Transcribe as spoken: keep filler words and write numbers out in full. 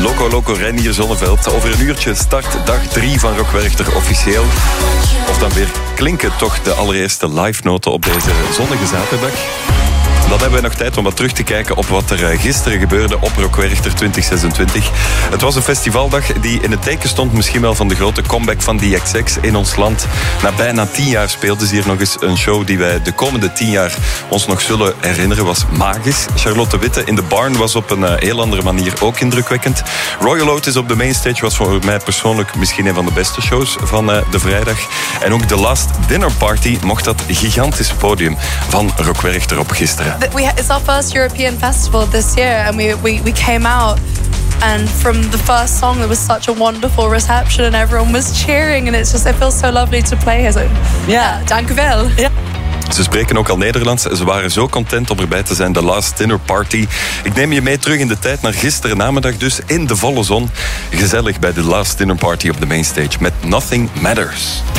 Loco Loco Reinier Zonneveld. Over een uurtje start dag drie van Rock Werchter officieel. Of dan weer klinken toch de allereerste live-noten op deze zonnige zaterdag. Dan hebben we nog tijd om wat terug te kijken op wat er gisteren gebeurde op Rock Werchter twintig zesentwintig. Het was een festivaldag die in het teken stond misschien wel van de grote comeback van D X X in ons land. Na bijna tien jaar speelden ze hier nog eens een show die wij de komende tien jaar ons nog zullen herinneren. Was magisch. Charlotte Witte in de Barn was op een heel andere manier ook indrukwekkend. Royal Otis op de mainstage was voor mij persoonlijk misschien een van de beste shows van de vrijdag. En ook The Last Dinner Party mocht dat gigantische podium van Rock Werchter op gisteren. We, it's our first European festival this year, and we, we, we came out, and from the first song there was such a wonderful reception and everyone was cheering, and it's just, it feels so lovely to play here. So, yeah, dank u wel. Yeah. Ze spreken ook al Nederlands. Ze waren zo content om erbij te zijn. The Last Dinner Party. Ik neem je mee terug in de tijd naar gisteren namiddag, dus in de volle zon. Gezellig bij The Last Dinner Party op de mainstage met Nothing Matters.